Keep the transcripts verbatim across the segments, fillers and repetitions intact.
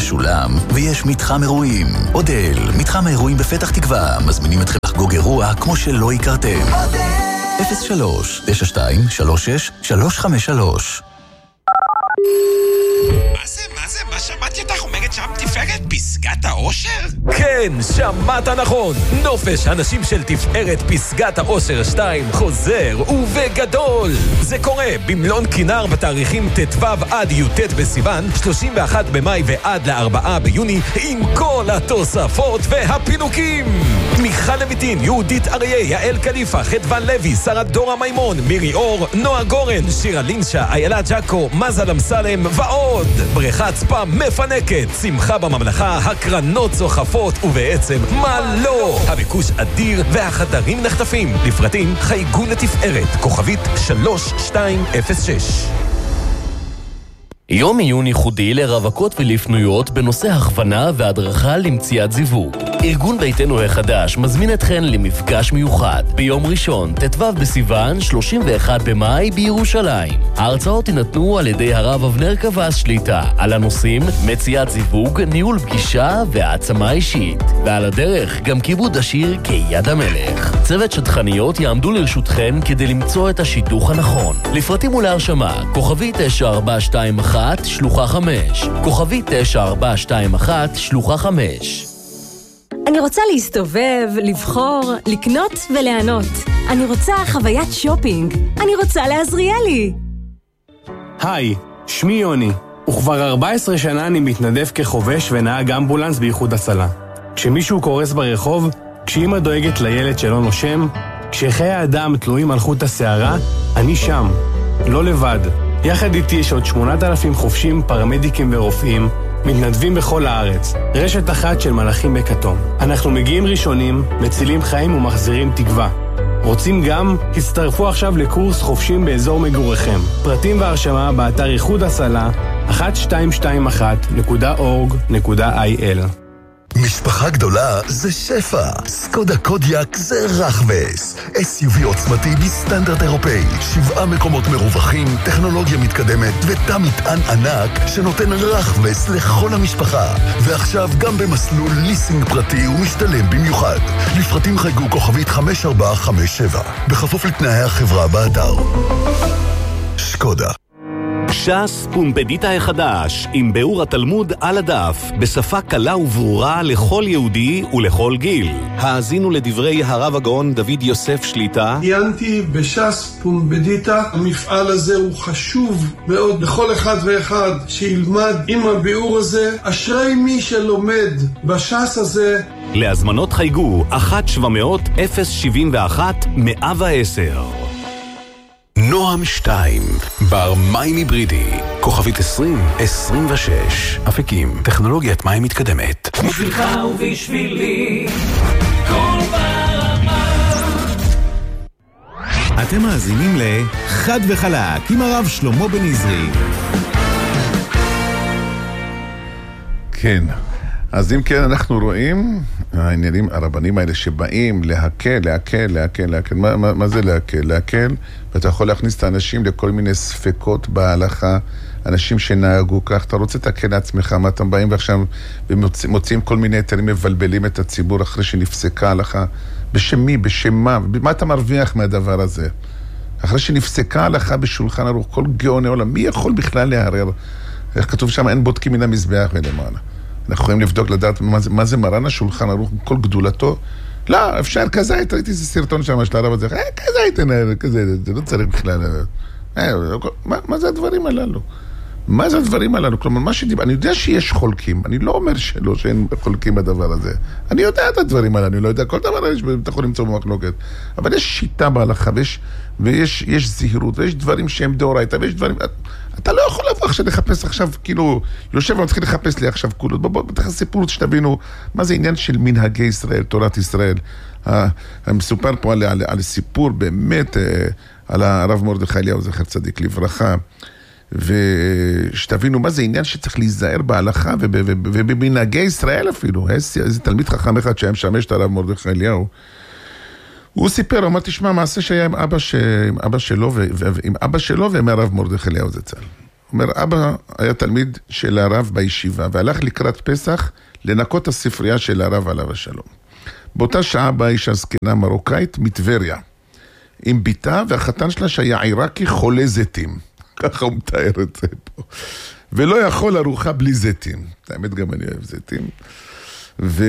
משולם, ויש מתחם אירועים. אודל, מתחם האירועים בפתח תקווה, מזמינים אתכם לחגוג אירוע כמו שלא הכרתם. אפס שלוש תשע שתיים שלוש שש שלוש חמש שלוש. מה זה? מה זה? מה שמעתי אותך אומרת שם תפארת פסגת האושר? כן, שמעת נכון. נופש הנשים של תפארת פסגת האושר שתיים חוזר ובגדול. זה קורה במלון כינר בתאריכים ט"ו עד י"ט בסיוון, שלושים ואחד במאי ועד לארבעה ביוני, עם כל התוספות והפינוקים. מיכל לויטין, יהודית אריה, יעל קליפה, חדוון לוי, שרת דורה מימון, מירי אור, נועה גורן, שירה לינשה, איילה ג'קו, מזל אמסלם ועוד. בריכת ספה מפנקת, שמחה בממלכה, הקרנות צוחפות, ובעצם מה לא? הביקוש אדיר והחדרים נחטפים. לפרטים חייגו לתפארת, כוכבית שלוש שתיים אפס שש. יום עיון ייחודי לרווקות ולפנויות בנושא הכוונה והדרכה למציאת זיווג. ארגון ביתנו החדש מזמין אתכן למפגש מיוחד ביום ראשון, ט"ו בסיוון, שלושים ואחד במאי בירושלים. ההרצאות יינתנו על ידי הרב אבנר קבס שליטה על הנושאים מציאת זיווג, ניהול פגישה והעצמה אישית. ועל הדרך גם כיבוד השיר כיד המלך. צוות שטחניות יעמדו לרשותכן כדי למצוא את השידוך הנכון. לפרטים ולהרשמה, כוכבי תשע ארבע שתיים אחת שלוחה חמש, כוכבי תשע ארבע שתיים אחת שלוחה חמש. אני רוצה להסתובב, לבחור, לקנות ולענות. אני רוצה חוויית שופינג. אני רוצה לעזריאלי. היי, שמי יוני, וכבר ארבע עשרה שנה אני מתנדב כחובש ונהג אמבולנס באיחוד הצלה. כשמישהו קורס ברחוב, כשאמא דואגת לילד שלא נושם, כשחיי האדם תלויים על חוט השערה, אני שם, לא לבד. יחד איתי יש עוד שמונת אלפים חובשים, פרמדיקים ורופאים, מתנדבים בכל הארץ, רשת אחת של מלאכים בכתום. אנחנו מגיעים ראשונים, מצילים חיים ומחזירים תקווה. רוצים גם? הצטרפו עכשיו לקורס חובשים באזור מגוריכם. פרטים והרשמה באתר איחוד הצלה אחת שתיים שתיים אחת נקודה אורג נקודה איי אל. משפחה גדולה זה שפע. סקודה קודיאק זה רחבס. אס יו וי עוצמתי בסטנדרט אירופאי. שבעה מקומות מרווחים, טכנולוגיה מתקדמת ותא מטען ענק שנותן רחבס לכל המשפחה. ועכשיו גם במסלול ליסינג פרטי ומשתלם במיוחד. לפרטים חייגו כוכבית חמש ארבע חמש שבע. בכפוף לתנאי החברה באתר. שקודה. ש"ס פומפדיטה החדש, עם ביאור התלמוד על הדף, בשפה קלה וברורה לכל יהודי ולכל גיל. האזינו לדברי הרב הגאון דוד יוסף שליטה. עיינתי בש"ס פומפדיטה. המפעל הזה הוא חשוב מאוד לכל אחד ואחד שילמד עם הביאור הזה. אשרי מי שלומד בש"ס הזה. להזמנות חייגו אחת שבע מאות אפס שבעים ואחת מאה ועשר. נועם שתיים, בר מים היברידי, כוכבית עשרים עשרים ושש, אפיקים, טכנולוגיית מים מתקדמת. בשבילך ובשבילי, כל ברמה. אתם מאזינים לחד וחלק עם הרב שלמה בן עזרי. כן, אז אם כן אנחנו רואים העניינים הרבנים האלה שבאים להקל, להקל, להקל, להקל. מה, מה, מה זה להקל? להקל, ואתה יכול להכניס את האנשים לכל מיני ספקות בהלכה, אנשים שנהגו כך. אתה רוצה לתקן לעצמך, מה אתם באים ועכשיו ומוצאים כל מיני היתרים, מבלבלים את הציבור אחרי שנפסקה הלכה. בשם מי? בשם מה? מה אתה מרוויח מהדבר הזה? אחרי שנפסקה הלכה בשולחן ערוך, כל גאוני עולם, מי יכול בכלל להרר? איך כתוב שם, אין בודקים מן המזבח ולמעלה. אנחנו יכולים לבדוק, לדעת מה זה, מה זה מרן השולחן ערוך, כל גדולתו. לא, אפשר כזה, ראיתי איזה סרטון שם של הרב הזה, אה, כזה הייתן, כזה, זה לא צריך בכלל. אה, מה, מה זה הדברים הללו? מה זה הדברים הללו? כלומר, מה שדיבר, אני יודע שיש חולקים, אני לא אומר שלא, שאין חולקים בדבר הזה. אני יודע את הדברים הללו, אני לא יודע, כל דבר יש, אתה יכול למצוא במחלוקת. אבל יש שיטה בהלכה, ויש, ויש יש זהירות, ויש דברים שהם דאורייתא, ויש דברים... אתה לא יכול לבוא עכשיו לחפש עכשיו, כאילו, יושב ומתחיל לחפש לי עכשיו כולות. בואו, בואו, תכף סיפור שתבינו מה זה עניין של מנהגי ישראל, תורת ישראל. המסופר פה על, על, על סיפור באמת, על הרב מרדכי אליהו, זכר צדיק לברכה, ושתבינו מה זה עניין שצריך להיזהר בהלכה ובמנהגי ישראל אפילו. איזה תלמיד חכם אחד שהיה משמש את הרב מרדכי אליהו, הוא סיפר, הוא אמר, תשמע, מעשה שהיה עם אבא, ש... עם אבא שלו, ו... עם אבא שלו ועם הרב מרדכי אליהו זצ"ל. אומר, אבא היה תלמיד של הרב בישיבה, והלך לקראת פסח לנקות הספרייה של הרב עליו השלום. באותה שעה באה אישה זקנה מרוקאית מטבריה, עם ביתה, והחתן שלה שהיה עיראקי חולה זיתים. ככה הוא מתאר את זה פה. ולא יכול ארוחה בלי זיתים. האמת גם אני אוהב זיתים. ו...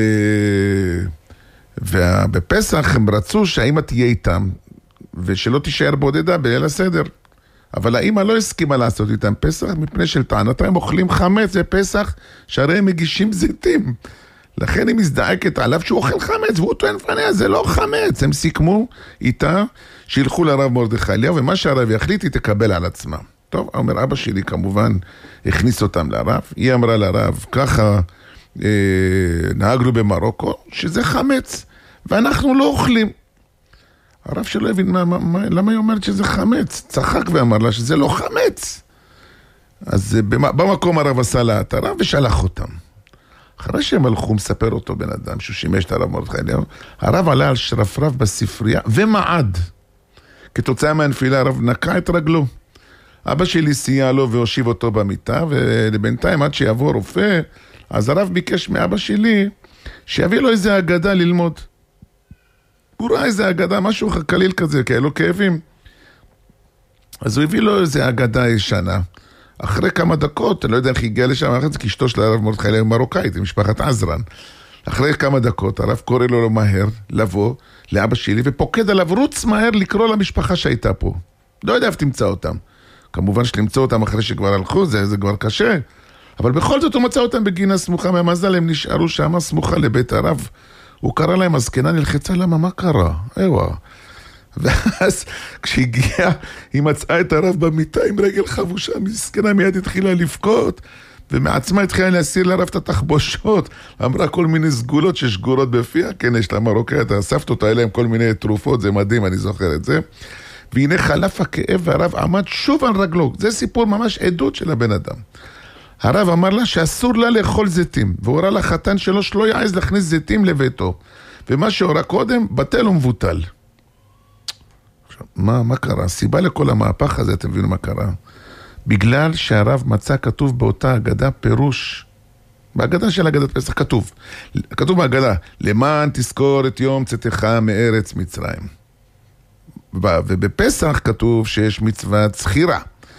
ובפסח הם רצו שהאמא תהיה איתם, ושלא תישאר בודדה בליל הסדר. אבל האמא לא הסכימה לעשות איתם פסח, מפני של טענתה הם אוכלים חמץ, זה פסח, שהרי הם מגישים זיתים. לכן היא מזדעקת עליו שהוא אוכל חמץ, והוא טוען פניה, זה לא חמץ. הם סיכמו איתה שילכו לרב מרדכי אליהו, ומה שהרב יחליט היא תקבל על עצמה. טוב, אומר אבא שלי כמובן, הכניס אותם לרב, היא אמרה לרב, ככה אה, נהגנו במרוקו, שזה חמץ, ואנחנו לא אוכלים. הרב שלא הבין מה, מה, מה, למה היא אומרת שזה חמץ, צחק ואמר לה שזה לא חמץ. אז במקום הרב עשה לה את הרב ושלח אותם. אחרי שהם הלכו, מספר אותו בן אדם, שהוא שימש את הרב מרדכי אליהו, הרב עלה על שרפרף בספרייה ומעד. כתוצאה מהנפילה הרב נקע את רגלו. אבא שלי סייע לו והושיב אותו במיטה, ולבינתיים עד שיבוא רופא, אז הרב ביקש מאבא שלי שיביא לו איזה אגדה ללמוד. הוא ראה איזה אגדה, משהו קליל כזה, כאלו כאבים. אז הוא הביא לו איזה אגדה ישנה. אחרי כמה דקות, אני לא יודע איך הגיע לשם, אחרי זה כאשתו של הרב מרדכי אליהו מרוקאית, עם משפחת עזרן. אחרי כמה דקות, הרב קורא לו מהר לבוא לאבא שלי, ופוקד עליו רוץ מהר לקרוא למשפחה שהייתה פה. לא יודע איפה תמצא אותם. כמובן שלמצוא אותם אחרי שכבר הלכו, זה, זה כבר קשה. אבל בכל זאת הוא מצא אותם בגינה סמוכה, מהמזל הם נשארו שם סמוכה לבית הרב. הוא קרא להם, הזקנה נלחצה, למה, מה קרה? איווה. ואז כשהגיעה, היא מצאה את הרב במיטה עם רגל חבושה, הזקנה מיד התחילה לבכות, ומעצמה התחילה להסיר לרב את התחבושות, אמרה כל מיני סגולות ששגורות בפיה, כן, יש לה מרוקאית, אספת אותה אליהם כל מיני תרופות, זה מדהים, אני זוכר את זה. והנה חלף הכאב והרב עמד שוב על רגלו, זה סיפור ממש עדות של הבן אדם. הרב אמר לה שאסור לה לאכול זיתים, והורה לחתן שלו שלא יעז להכניס זיתים לביתו, ומה שהורה קודם בטל ומבוטל. עכשיו, מה, מה קרה? הסיבה לכל המהפך הזה, אתם מבינים מה קרה? בגלל שהרב מצא כתוב באותה אגדה פירוש, בהגדה של אגדת פסח כתוב, כתוב בהגדה, למען תזכור את יום צאתך מארץ מצרים. ובפסח כתוב שיש מצוות זכירה.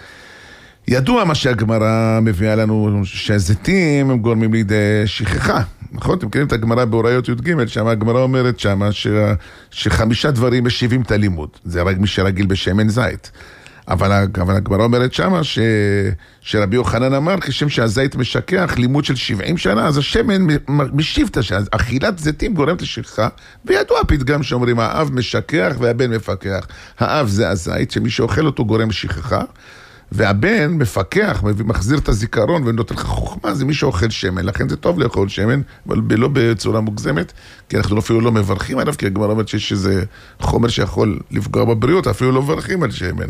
ידוע מה שהגמרא מביאה לנו, שהזיתים הם גורמים לידי שכחה. נכון? אתם מכירים את הגמרא באוריות י"ג, שם הגמרא אומרת שמה ש... שחמישה דברים משיבים את הלימוד. זה רק מי שרגיל בשמן זית. אבל, אבל הגמרא אומרת שמה ש... שרבי יוחנן אמר, כשם שהזית משכח לימוד של שבעים שנה, אז השמן משיב את השנה. אכילת זיתים גורמת לשכחה, וידוע פתגם שאומרים, האב משכח והבן מפקח. האב זה הזית, שמי שאוכל אותו גורם לשכחה, והבן מפקח, מחזיר את הזיכרון ונותן לך חוכמה, זה מי שאוכל שמן. לכן זה טוב לאכול שמן, אבל לא בצורה מוגזמת, כי אנחנו אפילו לא מברכים עליו, כי הגמרא אומרת שיש איזה חומר שיכול לפגוע בבריאות, אפילו לא מברכים על שמן.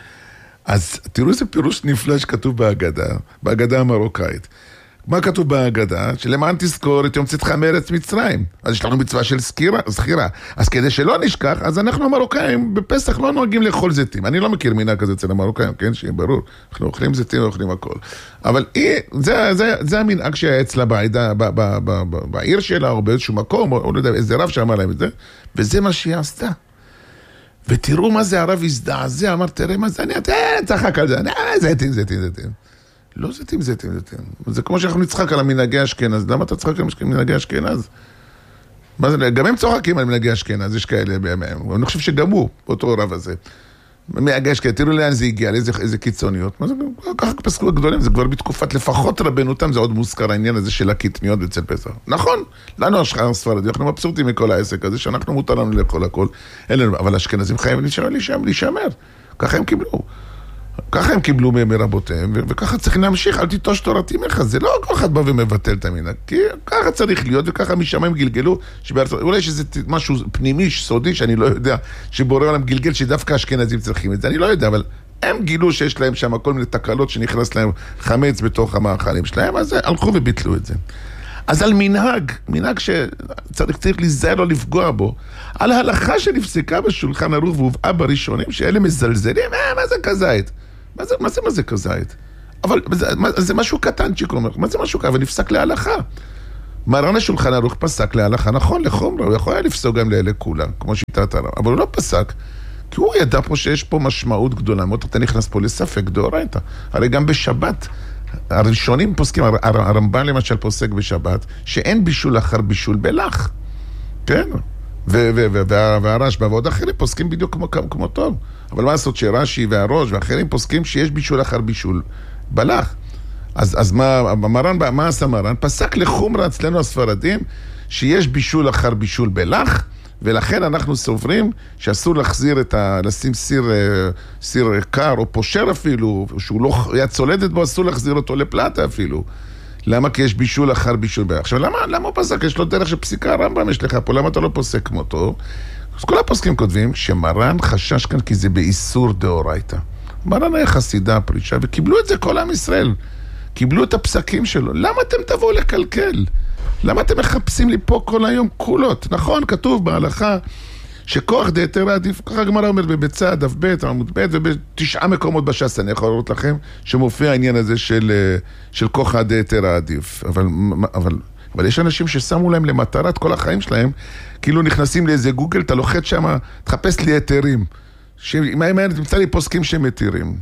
אז תראו איזה פירוש נפלא שכתוב בהגדה, בהגדה המרוקאית. מה כתוב בהגדה? שלמען תזכור את יום צאתך מארץ מצרים. אז יש לנו מצווה של זכירה, זכירה. אז כדי שלא נשכח, אז אנחנו המרוקאים בפסח לא נוהגים לאכול זיתים. אני לא מכיר מינה כזה אצל המרוקאים, כן? שיהיה ברור. אנחנו אוכלים זיתים ואוכלים הכל. אבל היא, זה, זה, זה המנהג שהיה אצלה בעידה, ב, ב, ב, ב, ב, בעיר שלה, או באיזשהו מקום, או לא יודע, איזה רב שאמר להם את זה. וזה מה שהיא עשתה. ותראו מה זה הרב הזדעזע, אמר, תראה מה זה, אני צחק על זה, זיתים, זיתים, זיתים. לא זיתים, זיתים, זיתים. זה כמו שאנחנו נצחק על המנהגי אשכנז. למה אתה צחק על מנהגי אשכנז? מה זה? גם הם צוחקים על מנהגי אשכנז, יש כאלה בימיהם. אני חושב שגם הוא, אותו רב הזה. מנהגי אשכנז, תראו לאן זה הגיע, לאיזה איזה קיצוניות. מה זה? ככה פסקו הגדולים, זה כבר בתקופת לפחות רבנותם, זה עוד מוזכר העניין הזה של הקטניות אצל פסח. נכון, לנו השכר הספרדי, אנחנו מבסוטים מכל העסק הזה, שאנחנו מותר לנו לאכול הכל. אבל האשכנזים חייבים להישמר. ככה הם קיבלו. ככה הם קיבלו מרבותיהם, וככה צריכים להמשיך, אל תיטוש תורתי ממך, זה לא כל אחד בא ומבטל את המנהג, כי ככה צריך להיות, וככה משמיים גלגלו, אולי יש איזה משהו פנימי, סודי, שאני לא יודע, שבורא עולם גלגל, שדווקא אשכנזים צריכים את זה, אני לא יודע, אבל הם גילו שיש להם שם כל מיני תקלות, שנכנס להם חמץ בתוך המאכלים שלהם, אז הלכו וביטלו את זה. אז על מנהג, מנהג שצריך צריך להיזהר לא לפגוע בו, על ההלכה שנפסקה בשולחן ערוך והובאה בראשונים, שאלה מזלזלים, אה, מה זה כזית? מה זה, מה זה, מה זה כזית? אבל זה, זה משהו קטן, צ'יקו אומר, מה זה משהו קטן? אבל נפסק להלכה. מרן השולחן ערוך פסק להלכה, נכון, לחומרה, הוא יכול היה לפסוק גם לאלה כולם, כמו שיטת הרב, אבל הוא לא פסק, כי הוא ידע פה שיש פה משמעות גדולה, מאוד אתה נכנס פה לספק דאורייתא. הרי גם בשבת, הראשונים פוסקים, הרמב"ן למשל פוסק בשבת, שאין בישול אחר בישול בלח, כן? והרשב"א ועוד אחרים פוסקים בדיוק כמו, כמו טוב. אבל מה לעשות שרש"י והראש ואחרים פוסקים שיש בישול אחר בישול בלח. אז, אז מה, מרן, מה עשה מרן? פסק לחומרה אצלנו הספרדים שיש בישול אחר בישול בלח, ולכן אנחנו סוברים שאסור להחזיר את ה... לשים סיר, סיר קר או פושר אפילו, שהוא לא היה צולדת בו, אסור להחזיר אותו לפלטה אפילו. למה? כי יש בישול אחר בישול בלח. עכשיו, למה, למה הוא פסק? יש לו דרך של פסיקה הרמב"ם יש לך פה, למה אתה לא פוסק כמותו? אז כל הפוסקים כותבים שמרן חשש כאן כי זה באיסור דאורייתא. מרן היה חסידה פרישה, וקיבלו את זה כל עם ישראל. קיבלו את הפסקים שלו. למה אתם תבואו לקלקל? למה אתם מחפשים לי פה כל היום קולות? נכון, כתוב בהלכה שכוח דהיתרא עדיף, ככה הגמרא אומרת בביצה, דף ב', עמוד ב', ובתשעה מקומות בש"ס, אני יכול לראות לכם, שמופיע העניין הזה של, של כוח דהיתרא עדיף. אבל, אבל, אבל יש אנשים ששמו להם למטרת כל החיים שלהם, כאילו נכנסים לאיזה גוגל, אתה לוחץ שם, תחפש לי היתרים. אם היה תמצא לי פוסקים שמתירים.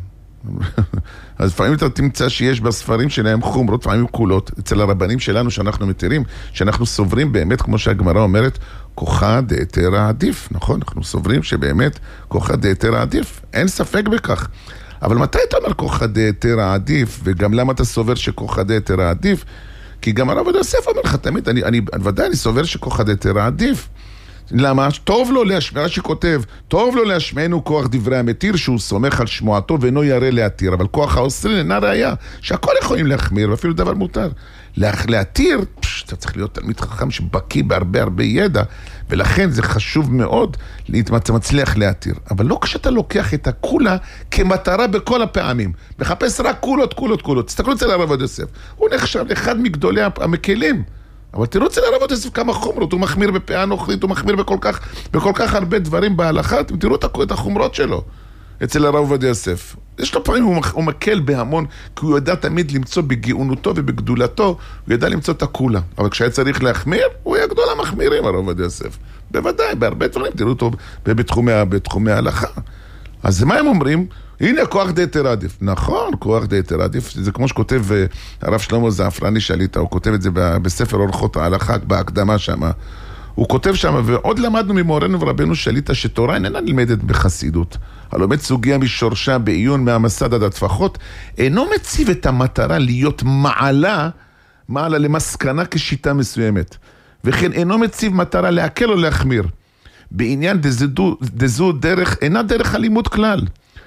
אז לפעמים אתה תמצא שיש בספרים שלהם חומרות, לפעמים קולות, אצל הרבנים שלנו שאנחנו מתירים, שאנחנו סוברים באמת, כמו שהגמרא אומרת, כוחה דהיתרא עדיף, נכון? אנחנו סוברים שבאמת כוחה דהיתרא עדיף, אין ספק בכך. אבל מתי אתה אומר כוחה דהיתרא עדיף, וגם למה אתה סובר שכוחה דהיתרא עדיף? כי גם הרב עובדיה יוסף אומר לך תמיד, אני, אני, ודאי אני סובר שכוחה דהיתרא עדיף. למה? טוב לו להשמיע, שכותב, טוב לו להשמיענו כוח דברי המתיר שהוא סומך על שמועתו ואינו ירא להתיר, אבל כוח האוסרין אינה ראיה, שהכל יכולים להחמיר ואפילו דבר מותר. לה, להתיר, פש, אתה צריך להיות תלמיד חכם שבקי בהרבה הרבה ידע, ולכן זה חשוב מאוד להצליח להתיר. אבל לא כשאתה לוקח את הכולה כמטרה בכל הפעמים, מחפש רק קולות, קולות, קולות. תסתכלו אצל הרב עובדיה יוסף, הוא נחשב אחד מגדולי המקלים. אבל תראו אצל הרב עובדיה יוסף כמה חומרות, הוא מחמיר בפאה נוכרית, הוא מחמיר בכל כך, בכל כך הרבה דברים בהלכה, אתם תראו את החומרות שלו אצל הרב עובדיה יוסף. יש לו פעמים, הוא, הוא מקל בהמון, כי הוא יודע תמיד למצוא בגאונותו ובגדולתו, הוא ידע למצוא את הכולה. אבל כשהיה צריך להחמיר, הוא היה גדול המחמירים, הרב עובדיה יוסף. בוודאי, בהרבה דברים, תראו אותו בתחומי, בתחומי ההלכה. אז מה הם אומרים? הנה כוח דהיתרא עדיף. נכון, כוח דהיתרא עדיף, זה כמו שכותב הרב שלמה זעפרני שליט"א, הוא כותב את זה בספר אורחות ההלכה, בהקדמה שם. הוא כותב שם, ועוד למדנו ממורנו ורבנו שליט"א, שתורה איננה נלמדת בחסידות. הלומד סוגיה משורשה בעיון מהמסד עד הטפחות, אינו מציב את המטרה להיות מעלה, מעלה למסקנה כשיטה מסוימת. וכן אינו מציב מטרה להקל או להחמיר. בעניין דזו, דזו דרך, אינה דרך הלימוד כלל.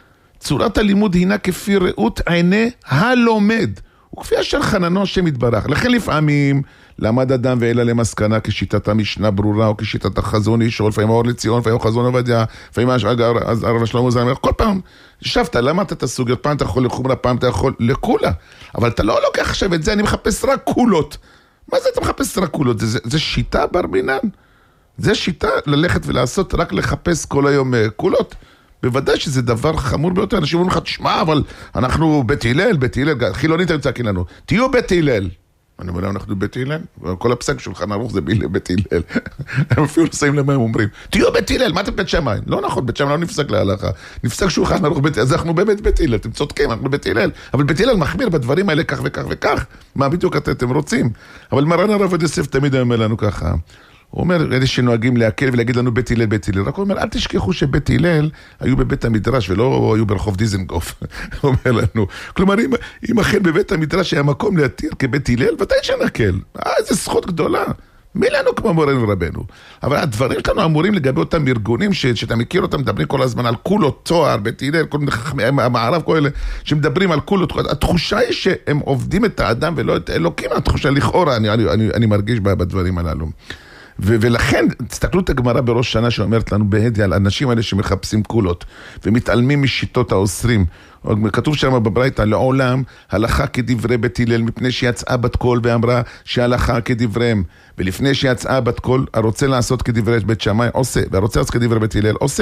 צורת הלימוד הינה כפי ראות עיני הלומד, וכפי אשר חננו השם יתברך. לכן לפעמים למד אדם ואלה למסקנה כשיטת המשנה ברורה, או כשיטת החזון איש, או לפעמים האור לציון, לפעמים חזון עובדיה, לפעמים הרב שלמה זלמן, כל פעם שבת, למדת את הסוגיות, פעם אתה יכול לחומרה, פעם אתה יכול לכולה, אבל אתה לא לוקח עכשיו את זה, אני מחפש רק קולות. מה זה אתה מחפש רק קולות? זה, זה, זה שיטה בר מינן. זה שיטה ללכת ולעשות, רק לחפש כל היום קולות. בוודאי שזה דבר חמור ביותר. אנשים אומרים לך, תשמע, אבל אנחנו בית הלל, בית הלל, חילונית הם צעקים לנו, תהיו בית הלל. אני אומר, אנחנו בית הלל, כל הפסק שולחן ערוך זה בית הלל. הם אפילו לא שמים למה הם אומרים, תהיו בית הלל, מה אתם בית שמיים? לא נכון, בית שמיים לא נפסק להלכה. נפסק שולחן ערוך בית הלל, אז אנחנו באמת בית הלל, אתם צודקים, אנחנו בית הלל. אבל בית הלל מחמיר בדברים האלה כך וכך וכך. מה בדיוק אתם רוצים? אבל מרן הרב עובדיה יוסף תמיד אומר לנו ככה. הוא אומר, אלה שנוהגים להקל ולהגיד לנו בית הלל, בית הלל. רק הוא אומר, אל תשכחו שבית הלל היו בבית המדרש ולא היו ברחוב דיזנגוף. הוא אומר לנו. כלומר, אם, אם אכן בבית המדרש היה מקום להתיר כבית הלל, ודאי שנקל. אה, איזו זכות גדולה. מי לנו כמו מורנו רבנו? אבל הדברים שלנו אמורים לגבי אותם ארגונים ש, שאתה מכיר אותם, מדברים כל הזמן על קולות, תואר, בית הלל, כל המערב, כל אלה שמדברים על קולות. התחושה היא שהם עובדים את האדם ולא את אלוקים. התחושה לכאורה, אני, אני, אני, אני מרגיש בדברים הללו. ו- ולכן, תסתכלו את הגמרא בראש שנה שאומרת לנו בהדיא על אנשים האלה שמחפשים קולות ומתעלמים משיטות האוסרים. כתוב שם בברייתא, לעולם הלכה כדברי בית הלל, מפני שיצאה בת קול ואמרה שהלכה כדבריהם, ולפני שיצאה בת קול הרוצה לעשות כדברי בית שמאי עושה, והרוצה לעשות כדברי בית הלל עושה.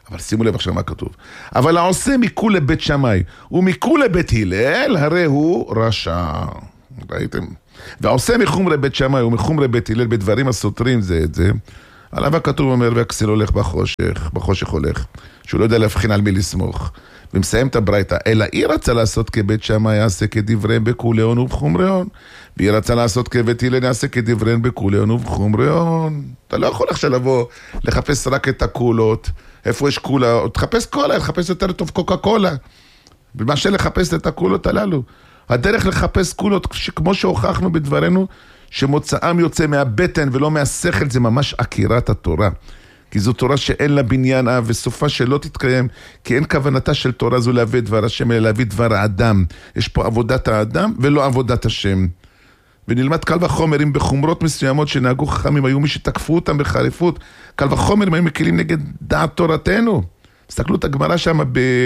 אבל שימו לב עכשיו מה כתוב. אבל העושה מכולי בית שמאי ומכולי בית הלל, הרי הוא רשע. ראיתם? והעושה מחומרי בית שמאי ומחומרי בית הלל בדברים הסותרים זה את זה, עליו הכתוב אומר, והכסיל הולך בחושך, בחושך הולך, שהוא לא יודע להבחין על מי לסמוך. ומסיים את הברייתא, אלא היא רצה לעשות כבית שמאי, יעשה כדבריהם בכוליון ובחומריון, והיא רצה לעשות כבית הלל, יעשה כדבריהם בכוליון ובחומריון. אתה לא יכול עכשיו לבוא, לחפש רק את הקולות, איפה יש קולה, תחפש קולה, תחפש יותר טוב קוקה קולה, ומה שלחפש את הקולות הללו. הדרך לחפש קולות, כמו שהוכחנו בדברנו, שמוצאם יוצא מהבטן ולא מהשכל, זה ממש עקירת התורה. כי זו תורה שאין לה בניין אב, וסופה שלא תתקיים, כי אין כוונתה של תורה זו להביא דבר השם, אלא להביא דבר האדם. יש פה עבודת האדם ולא עבודת השם. ונלמד קל וחומרים בחומרות מסוימות שנהגו חכמים, היו מי שתקפו אותם בחריפות, קל וחומרים היו מקילים נגד דעת תורתנו. תסתכלו את הגמרא שם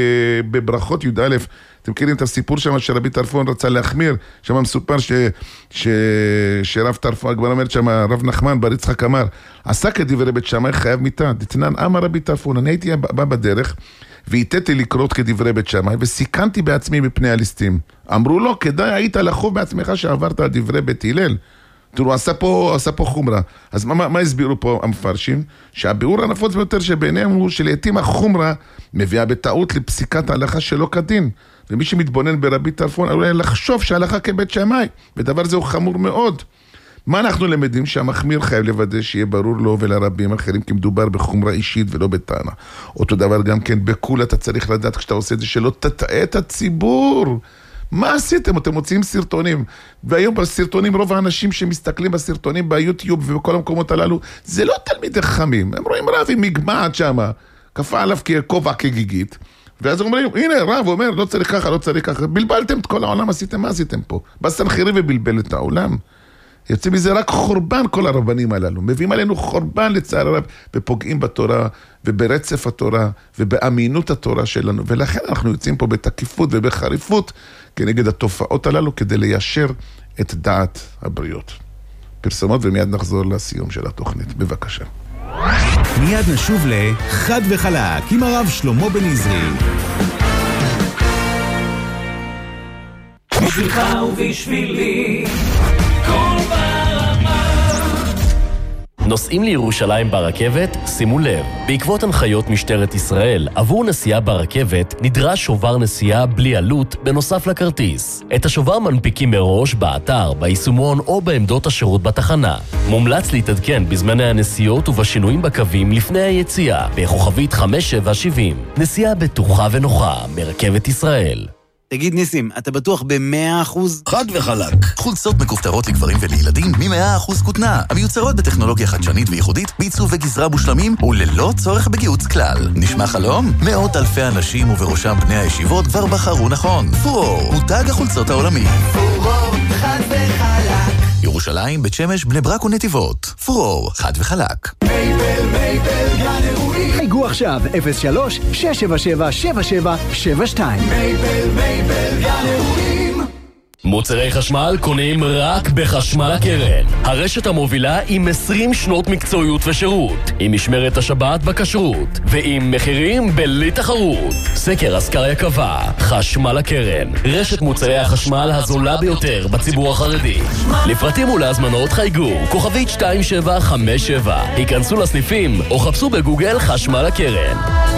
בברכות י' א', אתם מכירים את הסיפור שם שרבי טרפון רצה להחמיר, שם מסופר ש, ש, שרב טרפון, הגמרא אומרת שם, רב נחמן בר יצחק אמר, עשה כדברי בית שמאי חייב מיתה, דתנן אמר רבי טרפון, אני הייתי בא בדרך, והיתתי לקרות כדברי בית שמאי, וסיכנתי בעצמי מפני הליסטים. אמרו לו, כדאי היית לחוב בעצמך שעברת על דברי בית הלל. תראו, עשה פה, עשה פה חומרה. אז מה, מה הסבירו פה המפרשים? שהביאור הנפוץ ביותר שביניהם הוא שלעתים החומרה מביאה בטעות לפסיקת ההלכה שלא כדין. ומי שמתבונן ברבי טרפון, אולי לחשוב שההלכה כבית שמאי, ודבר זה הוא חמור מאוד. מה אנחנו למדים? שהמחמיר חייב לוודא שיהיה ברור לו ולרבים אחרים, כי מדובר בחומרה אישית ולא בטענה. אותו דבר גם כן, בקול אתה צריך לדעת כשאתה עושה את זה, שלא תטעה את הציבור. מה עשיתם? אתם מוציאים סרטונים, והיום בסרטונים, רוב האנשים שמסתכלים בסרטונים ביוטיוב ובכל המקומות הללו, זה לא תלמידי חכמים, הם רואים רב עם מגמעת שמה, כפה עליו ככובע כגיגית, ואז אומרים, הנה רב אומר, לא צריך ככה, לא צריך ככה, בלבלתם את כל העולם, עשיתם, מה עשיתם פה? בסנחריב ובלבל את העולם. יוצא מזה רק חורבן כל הרבנים הללו, מביאים עלינו חורבן לצער הרב, ופוגעים בתורה, וברצף התורה, ובאמינות התורה שלנו, ולכן אנחנו יוצאים פה בתקיפות ובחריפות, כנגד התופעות הללו, כדי ליישר את דעת הבריות. פרסומות ומיד נחזור לסיום של התוכנית, בבקשה. מיד נשוב לחד וחלק, עם הרב שלמה בן עזרי. בשבילך ובשבילי כל ברמה. נוסעים לירושלים ברכבת? שימו לב, בעקבות הנחיות משטרת ישראל, עבור נסיעה ברכבת נדרש שובר נסיעה בלי עלות בנוסף לכרטיס. את השובר מנפיקים מראש באתר, ביישומון או בעמדות השירות בתחנה. מומלץ להתעדכן בזמני הנסיעות ובשינויים בקווים לפני היציאה, בכוכבית חמש שבע שבעים. נסיעה בטוחה ונוחה מרכבת ישראל. תגיד ניסים, אתה בטוח ב-מאה אחוז? חד וחלק. חולצות מכופתרות לגברים ולילדים מ-מאה אחוז כותנה, המיוצרות בטכנולוגיה חדשנית וייחודית, בעיצוב וגזרה מושלמים וללא צורך בגיהוץ כלל. נשמע חלום? מאות אלפי אנשים ובראשם בני הישיבות כבר בחרו נכון. פורור, מותג החולצות העולמי. פורור, חד וחלק. ירושלים, בית שמש, בני ברק ונתיבות. פורור, חד וחלק. מייבל, מייבל, גן אירועים. חייגו עכשיו אפס שלוש שש שבע שבע שבע שבע שבע שתיים. מייבל, מייבל, גן אירועים. מוצרי חשמל קונים רק בחשמל הקרן. הרשת המובילה עם עשרים שנות מקצועיות ושירות, עם משמרת השבת בכשרות, ועם מחירים בלי תחרות. סקר אסקריה קבע, חשמל הקרן, רשת מוצרי החשמל הזולה ביותר בציבור החרדי. לפרטים ולהזמנות חייגו, כוכבית שתיים שבע חמש שבע. היכנסו לסניפים או חפשו בגוגל חשמל הקרן.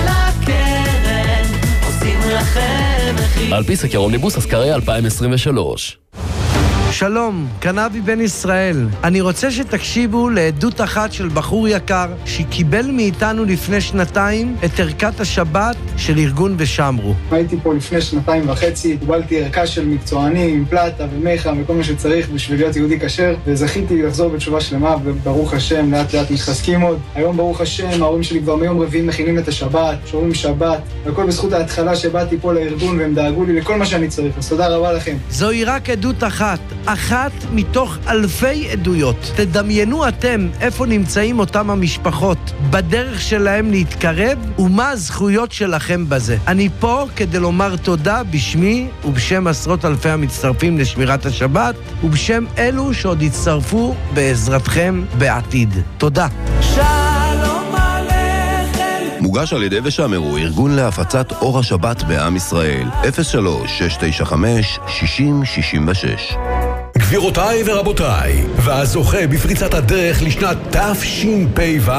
הקרן, עושים לכם מחיר. על פי סקר אומניבוס אסקריה אלפיים עשרים ושלוש. שלום, קנבי בן ישראל. אני רוצה שתקשיבו לעדות אחת של בחור יקר שקיבל מאיתנו לפני שנתיים את ערכת השבת של ארגון ושמרו. הייתי פה לפני שנתיים וחצי, קיבלתי ערכה של מקצוענים עם פלטה ומיכה וכל מה שצריך בשביל להיות יהודי כשר, וזכיתי לחזור בתשובה שלמה, וברוך השם, לאט לאט מתחזקים עוד. היום ברוך השם, ההורים שלי כבר מיום רביעי מכינים את השבת, שומרים שבת, והכל בזכות ההתחלה שבאתי פה לארגון והם דאגו לי לכל מה שאני צריך. אז תודה רבה לכם. זוהי רק עדות אחת. אחת מתוך אלפי עדויות. תדמיינו אתם איפה נמצאים אותם המשפחות, בדרך שלהם להתקרב, ומה הזכויות שלכם בזה. אני פה כדי לומר תודה בשמי ובשם עשרות אלפי המצטרפים לשמירת השבת, ובשם אלו שעוד יצטרפו בעזרתכם בעתיד. תודה. שלום עליכם מוגש על ידי ושמרו, ארגון להפצת אור השבת בעם ישראל. אפס שלוש שש תשע חמש שישים שישים ושש. גבירותיי ורבותיי, והזוכה בפריצת הדרך לשנת תשפ"ו,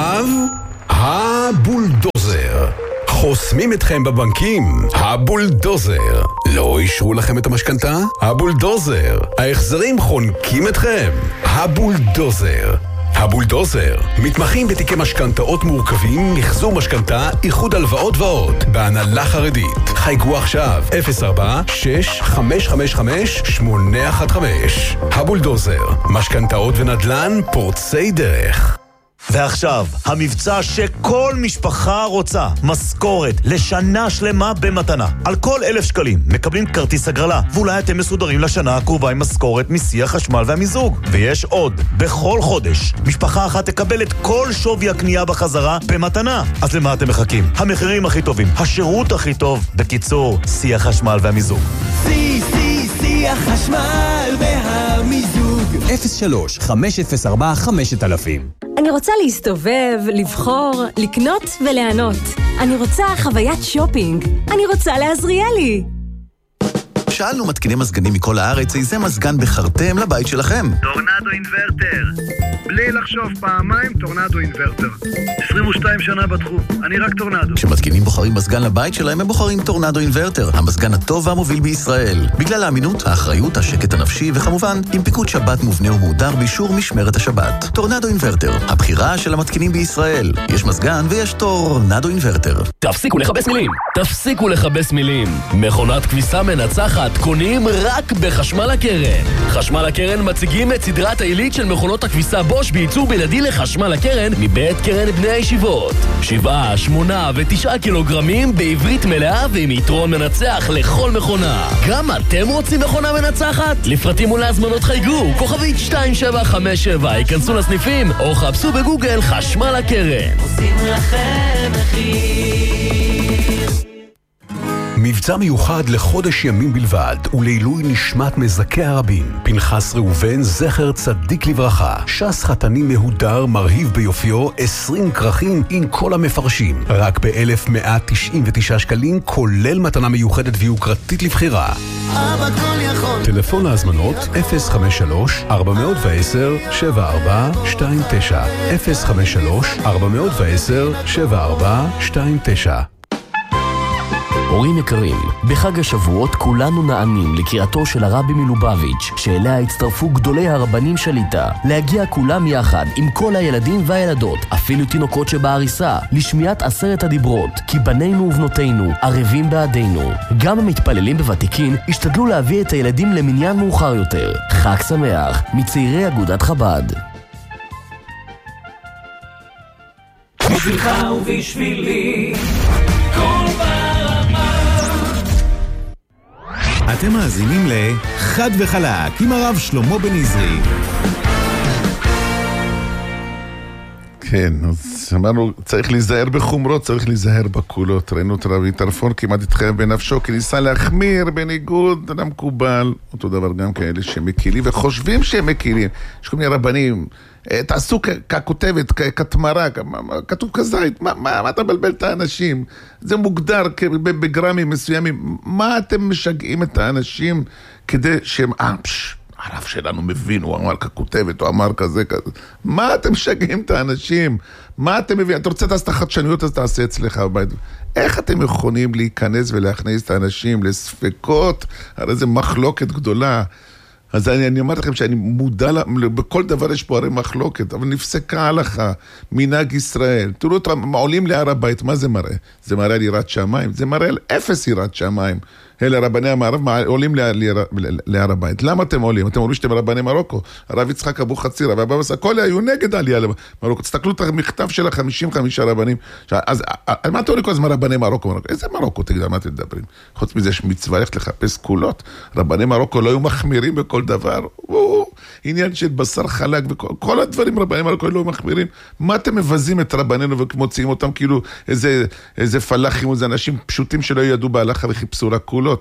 הבולדוזר. חוסמים אתכם בבנקים, הבולדוזר. לא אישרו לכם את המשכנתה? הבולדוזר. ההחזרים חונקים אתכם? הבולדוזר. הבולדוזר. מתמחים בתיקי משכנתאות מורכבים, מחזור משכנתה, איחוד הלוואות ועוד. בהנהלה חרדית. חייגו עכשיו אפס ארבע שש חמש חמש חמש שמונה אחת חמש. הבולדוזר. משכנתאות ונדל"ן פורצי דרך. ועכשיו, המבצע שכל משפחה רוצה, משכורת לשנה שלמה במתנה. על כל אלף שקלים מקבלים כרטיס הגרלה, ואולי אתם מסודרים לשנה הקרובה עם משכורת מסי החשמל והמיזוג. ויש עוד, בכל חודש, משפחה אחת תקבל את כל שווי הקנייה בחזרה במתנה. אז למה אתם מחכים? המחירים הכי טובים, השירות הכי טוב, בקיצור, סי החשמל והמיזוג. סי, סי, סי החשמל והמיזוג. אפס שלוש חמש אפס ארבע חמש אלפים. אני רוצה להסתובב, לבחור, לקנות וליהנות. אני רוצה חוויית שופינג. אני רוצה לעזריאלי. שאלנו מתקיני מזגנים מכל הארץ, איזה מזגן בחרתם לבית שלכם? טורנדו אינברטר. בלי לחשוב פעמיים, טורנדו אינברטר. עשרים ושתיים שנה בתחום, אני רק טורנדו. כשמתקינים בוחרים מזגן לבית שלהם, הם בוחרים טורנדו אינברטר, המזגן הטוב והמוביל בישראל. בגלל האמינות, האחריות, השקט הנפשי, וכמובן, עם פיקוד שבת מובנה ומהודר באישור משמרת השבת. טורנדו אינברטר, הבחירה של המתקינים בישראל. יש מזגן ויש טורנדו אינברטר. תפסיקו לחבש מילים, תפסיקו לחבש מילים. מכונת כביסה מנצחת קונים רק בחשמל הקרן. חשמל הקרן מציגים את סדרת העילית של מכונות הכביסה בוש בייצור בלעדי לחשמל הקרן מבית קרן בני הישיבות. שבעה, שמונה ותשעה קילוגרמים בעברית מלאה ועם יתרון מנצח לכל מכונה. גם אתם רוצים מכונה מנצחת? לפרטים ולהזמנות חייגו, כוכבית שתיים שבע חמש שבע, ייכנסו לסניפים או חפשו בגוגל חשמל הקרן. עושים לכם מחיר. מבצע מיוחד לחודש ימים בלבד ולעילוי נשמת מזכי הרבים. פנחס ראובן זכר צדיק לברכה, שס חתני מהודר מרהיב ביופיו, עשרים כרכים עם כל המפרשים, רק ב-אלף מאה תשעים ותשעה שקלים, כולל מתנה מיוחדת ויוקרתית לבחירה. אבא כל יכול. טלפון להזמנות אפס חמש שלוש ארבע עשר שבע ארבע שתיים תשע אפס חמש שלוש ארבע עשר שבע ארבע שתיים תשע. הורים יקרים, בחג השבועות כולנו נענים לקריאתו של הרבי מלובביץ', שאליה הצטרפו גדולי הרבנים שליטה, להגיע כולם יחד עם כל הילדים והילדות, אפילו תינוקות שבעריסה, לשמיעת עשרת הדיברות, כי בנינו ובנותינו ערבים בעדינו. גם המתפללים בוותיקין השתדלו להביא את הילדים למניין מאוחר יותר. חג שמח מצעירי אגודת חב"ד. בשבילך ובשבילי כל ברמה. אתם מאזינים לחד וחלק עם הרב שלמה בן עזרי. כן, אז אמרנו, צריך להיזהר בחומרות, צריך להיזהר בקולות. ראינו את רבי טרפון כמעט התחייב בנפשו, כי ניסה להחמיר בניגוד למקובל. אותו דבר גם כאלה שמקילים וחושבים שהם מקילים. יש כל מיני רבנים, תעשו ככותבת, כתמרה, כתוב כזית, מה, מה, מה אתה מבלבל את האנשים? זה מוגדר בגרמים מסוימים. מה אתם משגעים את האנשים כדי שהם, אה, פש, הרב שלנו מבין, הוא אמר ככותבת, הוא אמר כזה, כזה. מה אתם משגעים את האנשים? מה אתם מבינים? אתה רוצה לעשות החדשניות, אז תעשה אצלך בבית. איך אתם יכולים להיכנס ולהכניס את האנשים לספקות? הרי זה מחלוקת גדולה. אז אני, אני אומר לכם שאני מודע, בכל דבר יש פה הרי מחלוקת, אבל נפסקה ההלכה, מנהג ישראל. תראו אותם, עולים להר הבית, מה זה מראה? זה מראה על יראת שמיים, זה מראה על אפס יראת שמיים. אלה רבני המערב עולים להר הבית. למה אתם עולים? אתם אומרים שאתם רבני מרוקו. הרב יצחק אבו חצירה והבבא סאקולי היו נגד העלייה למרוקו. תסתכלו את המכתב של ה-חמישים וחמישה רבנים. אז מה אתם אומרים כל הזמן רבני מרוקו? איזה מרוקו? תגיד, על מה אתם מדברים? חוץ מזה יש מצווה ללכת לחפש קולות. רבני מרוקו לא היו מחמירים בכל דבר. עניין של בשר חלק וכל הדברים רבני מרוקו לא היו מחמירים. מה אתם מבזים את רבנינו ומוציאים אותם כאילו איזה פלאחים, איזה אנשים פשוטים שלא ידעו בהלכה וחיפשו רק קולות?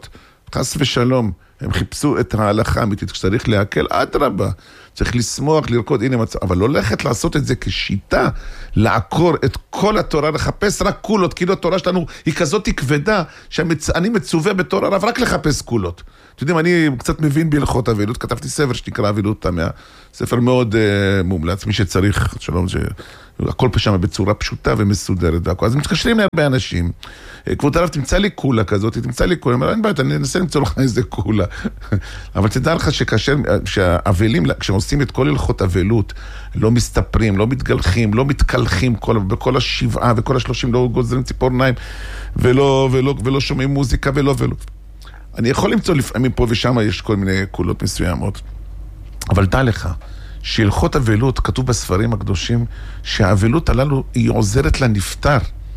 חס ושלום, הם חיפשו את ההלכה האמיתית, כשצריך להקל, אדרבה, צריך לשמוח, לרקוד, הנה מצב, אבל לא הולכת לעשות את זה כשיטה, לעקור את כל התורה, לחפש רק קולות, כאילו התורה שלנו היא כזאת כבדה, שאני מצווה בתור הרב רק לחפש קולות. אתם יודעים, אני קצת מבין בהלכות אבלות, כתבתי ספר שנקרא אבלות טמאה, ספר מאוד uh, מומלץ, מי שצריך, שלום, שהכל שם בצורה פשוטה ומסודרת, והכל. אז מתקשרים להרבה אנשים, כבוד הרב, תמצא לי קולה כזאת, תמצא לי קולה, אני אומר, אני אנסה למצוא לך איזה קולה. אבל תדע לך שכאשר, שהאבלים, כשהם עושים את כל הלכות אבלות, לא מסתפרים, לא מתגלחים, לא מתקלחים, כל, בכל השבעה וכל השלושים לא גוזרים ציפורניים, ולא, ולא, ולא שומעים מוזיקה ולא ולא. אני יכול למצוא לפעמים פה ושם יש כל מיני קולות מסוימות, אבל דע לך, שהלכות אבלות, כתוב בספרים הקדושים, שהאבלות הללו היא עוזרת לנפטר.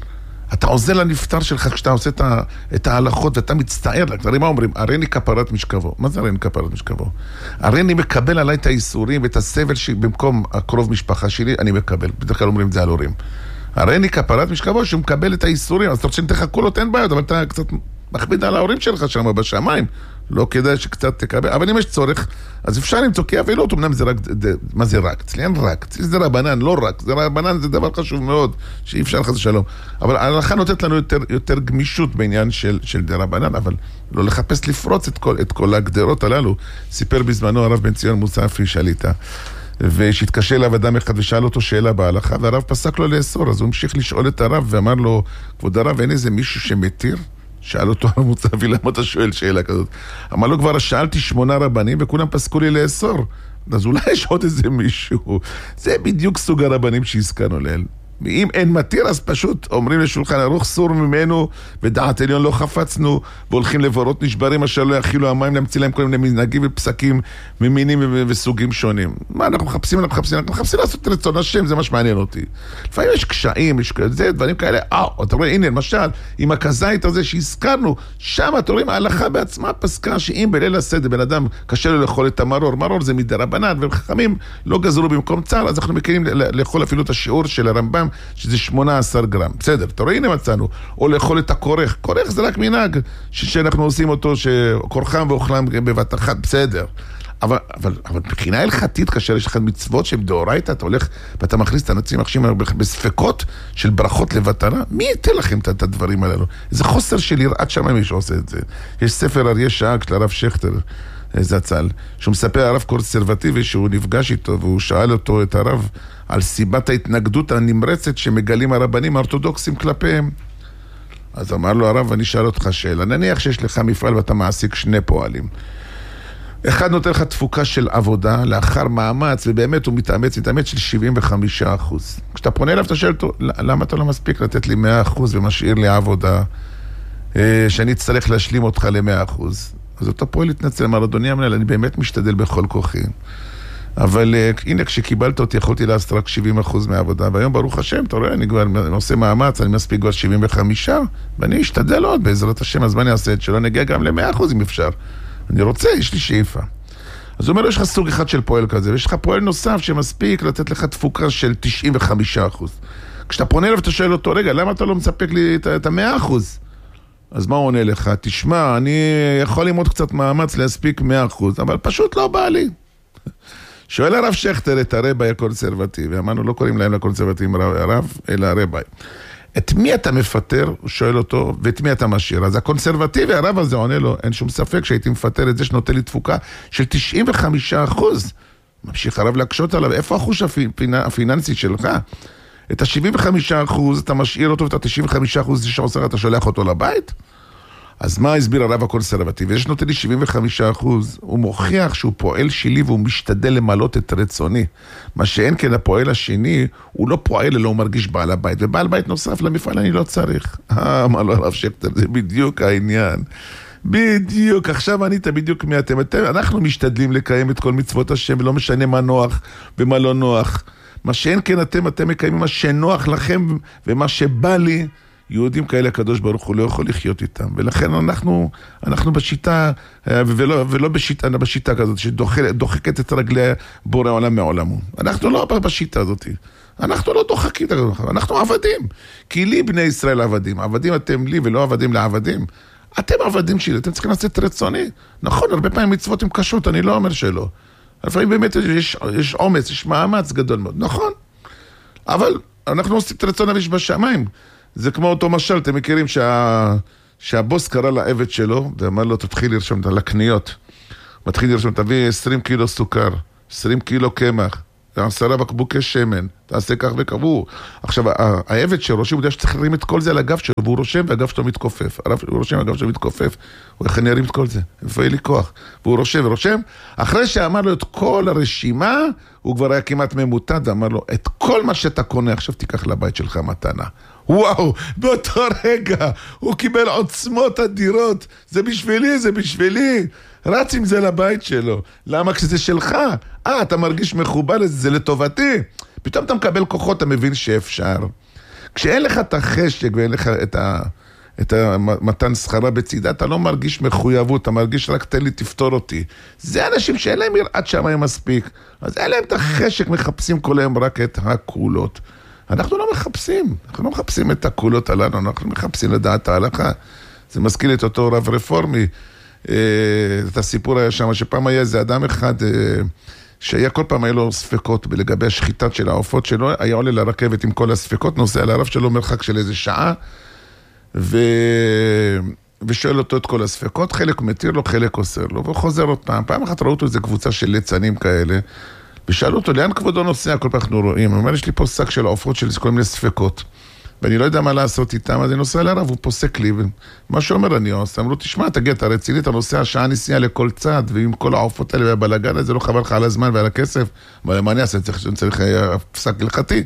אתה עוזר לנפטר שלך כשאתה עושה את, ה, את ההלכות ואתה מצטער. הרי מה אומרים? הריני כפרת משכבו. מה זה הריני כפרת משכבו? הריני מקבל עליי את האיסורים ואת הסבל שבמקום הקרוב משפחה שלי, אני מקבל. בדרך כלל אומרים את זה על הורים. הריני כפרת משכבו שהוא מקבל את האיסורים. אז אתה רוצה שנתך קולות, אין בעיות, אבל אתה קצת מכביד על ההורים שלך שם בשמיים. לא כדאי שקצת תקבל, אבל אם יש צורך, אז אפשר למצוא כי אבלות, אמנם זה רק, מה זה רק? אצלי אין רק, אצלי זה רבנן, לא רק, זה רבנן זה דבר חשוב מאוד, שאי אפשר לך זה שלום. אבל ההלכה נותנת לנו יותר, יותר גמישות בעניין של, של דה רבנן, אבל לא לחפש לפרוץ את כל, את כל הגדרות הללו. סיפר בזמנו הרב בן ציון מוספי שליטה, ושהתקשר אליו אדם אחד ושאל אותו שאלה בהלכה, והרב פסק לו לאסור, אז הוא המשיך לשאול את הרב ואמר לו, כבוד הרב, אין איזה מישהו שמתיר? שאל אותו הרב מוספי, למה אתה שואל שאלה כזאת? אמר לו, כבר שאלתי שמונה רבנים וכולם פסקו לי לאסור. אז אולי יש עוד איזה מישהו. זה בדיוק סוג הרבנים שהזכרנו לאל. אם אין מתיר, אז פשוט אומרים לשולחן ערוך, סור ממנו, ודעת עליון לא חפצנו, והולכים לבורות נשברים אשר לא יכילו המים, להמציא להם כל מיני מנהגים ופסקים ממינים וסוגים שונים. מה אנחנו מחפשים? אנחנו מחפשים, אנחנו מחפשים לעשות רצון השם, זה מה שמעניין אותי. לפעמים יש קשיים, יש זה, דברים כאלה, אה, אתה רואה, הנה, למשל, עם הכזית הזה שהזכרנו, שם אתה רואים, ההלכה בעצמה פסקה, שאם בליל הסדר בן אדם קשה לו לאכול את המרור, מרור זה מדרבנן, וחכמים לא גזרו במקום צער, אז אנחנו מכירים לאכול אפילו את השיעור של הרמב"ם, שזה שמונה עשר גרם. בסדר, אתה רואה, הנה מצאנו. או לאכול את הכורך. כורך זה רק מנהג, שאנחנו עושים אותו, שכורחם ואוכלם בבת אחת, בסדר. אבל, אבל, אבל מבחינה הלכתית, כאשר יש לך מצוות שהן דאורייתא, אתה הולך ואתה מכניס את הנצים מחשים בספקות של ברכות לבטלה, מי ייתן לכם את הדברים הללו? איזה חוסר של יראת שמיים מי שעושה את זה. יש ספר אריה שאג של הרב שכטר, זצ"ל, שהוא מספר הרב קונסרבטיבי שהוא נפגש איתו, והוא שאל אותו, את הרב, על סיבת ההתנגדות הנמרצת שמגלים הרבנים האורתודוקסים כלפיהם. אז אמר לו הרב, אני שאל אותך שאלה, נניח שיש לך מפעל ואתה מעסיק שני פועלים. אחד נותן לך תפוקה של עבודה לאחר מאמץ, ובאמת הוא מתאמץ, מתאמץ של שבעים וחמישה אחוז. כשאתה פונה אליו, אתה שואל אותו, למה אתה לא מספיק לתת לי מאה אחוז ומשאיר לי עבודה, שאני אצטרך להשלים אותך ל-מאה אחוז? אז אותו פועל התנצל, אמר, אדוני המנהל, אני באמת משתדל בכל כוחי. אבל הנה, כשקיבלת אותי, יכולתי לעשות רק שבעים אחוז מהעבודה, והיום ברוך השם, אתה רואה, אני כבר עושה מאמץ, אני מספיק כבר שבעים וחמישה, ואני אשתדל עוד בעזרת השם, אז מה אני אעשה את שלא נגיע גם ל-מאה אחוז אם אפשר. אני רוצה, יש לי שאיפה. אז הוא אומר, יש לך סוג אחד של פועל כזה, ויש לך פועל נוסף שמספיק לתת לך תפוקה של תשעים וחמישה אחוז. כשאתה פונה אליו, אתה שואל אותו, רגע, למה אתה לא מספק לי את ה-מאה אחוז? אז מה הוא עונה לך? תשמע, אני יכול ללמוד קצת מאמץ להספיק מאה אחוז, אבל פשוט לא בא לי. שואל הרב שכטר את הרבי הקונסרבטיבי, אמרנו, לא קוראים להם לקונסרבטיבים הרב, אלא הרבי. את מי אתה מפטר? הוא שואל אותו, ואת מי אתה משאיר? אז הקונסרבטיבי, הרב הזה עונה לו, אין שום ספק שהייתי מפטר את זה שנותן לי תפוקה של תשעים וחמישה אחוז. ממשיך הרב להקשות עליו, איפה החוש הפיננסי שלך? את ה-שבעים וחמישה אחוז אתה משאיר אותו, ואת ה-תשעים וחמישה אחוז שעושה, אתה שולח אותו לבית? אז מה הסביר הרב הקונסרבטיבי? יש נותן לי שבעים וחמישה אחוז, הוא מוכיח שהוא פועל שלי והוא משתדל למלות את רצוני. מה שאין כן הפועל השני, הוא לא פועל אלא הוא מרגיש בעל הבית, ובעל בית נוסף למפעל אני לא צריך. אה, מה לא הרב שכטר, זה בדיוק העניין. בדיוק, עכשיו ענית בדיוק מי אתם. אתם. אנחנו משתדלים לקיים את כל מצוות השם, ולא משנה מה נוח ומה לא נוח. מה שאין כן אתם, אתם מקיימים מה שנוח לכם ומה שבא לי, יהודים כאלה הקדוש ברוך הוא לא יכול לחיות איתם, ולכן אנחנו, אנחנו בשיטה, ולא, ולא בשיטה, בשיטה כזאת, שדוחקת את רגלי בורא עולם מעולמו. אנחנו לא בשיטה הזאת. אנחנו לא דוחקים, אנחנו עבדים. כי לי בני ישראל עבדים. עבדים אתם לי ולא עבדים לעבדים. אתם עבדים שלי, אתם צריכים לעשות רצוני. נכון, הרבה פעמים מצוות עם קשות, אני לא אומר שלא. לפעמים באמת יש, יש אומץ, יש מאמץ גדול מאוד. נכון. אבל אנחנו עושים את רצון אביש בשמיים. זה כמו אותו משל, אתם מכירים שה... שהבוס קרא לעבד שלו, ואמר לו, תתחיל לרשום את לקניות. מתחיל לרשום, תביא עשרים קילו סוכר, עשרים קילו קמח, עשרה בקבוקי שמן, תעשה כך וכבוא. עכשיו, העבד שרושם, הוא יודע שצריך להרים את כל זה על הגב שלו, והוא רושם והגב שלו מתכופף. הוא רושם והגב שלו מתכופף. הוא איך אני ארים את כל זה? איפה יהיה לי כוח? והוא רושם ורושם. אחרי שאמר לו את כל הרשימה, הוא כבר היה כמעט ממותד, ואמר לו, את כל מה שאתה קונה, עכשיו תיקח לבית שלך מתנה. וואו, באותו רגע, הוא קיבל עוצמות אדירות. זה בשבילי, זה בשבילי. רץ עם זה לבית שלו. למה? כשזה שלך. אה, אתה מרגיש מחובר לזה, זה לטובתי. פתאום אתה מקבל כוחות, אתה מבין שאפשר. כשאין לך את החשק ואין לך את, ה, את המתן שכרה בצידה, אתה לא מרגיש מחויבות, אתה מרגיש רק תן לי, תפתור אותי. זה אנשים שאין להם יראת שמיים מספיק. אז אין להם את החשק, מחפשים כל היום רק את הקולות. אנחנו לא מחפשים, אנחנו לא מחפשים את הקולות עלינו, אנחנו מחפשים לדעת ההלכה. זה מזכיר את אותו רב רפורמי, את הסיפור היה שם, שפעם היה איזה אדם אחד, שהיה כל פעם היה לו ספקות לגבי השחיטת של העופות שלו, היה עולה לרכבת עם כל הספקות, נוסע לרב שלו מרחק של איזה שעה, ו... ושואל אותו את כל הספקות, חלק מתיר לו, חלק אוסר לו, והוא חוזר עוד פעם. פעם אחת ראו אותו איזה קבוצה של ליצנים כאלה, ושאלו אותו, לאן כבודו נוסע? כל פעם אנחנו רואים. הוא אומר, יש לי פה שק של העופות של כל מיני ספקות. ואני לא יודע מה לעשות איתם, אז אני נוסע לרב, הוא פוסק לי. מה שאומר אני עושה, אמרו, תשמע, תגיע, אתה רציני, אתה נוסע שעה נסיעה לכל צד, ועם כל העופות האלה והבלגן הזה, לא חבל לך על הזמן ועל הכסף. מה אני אעשה? צריך, צריך פסק הלכתי.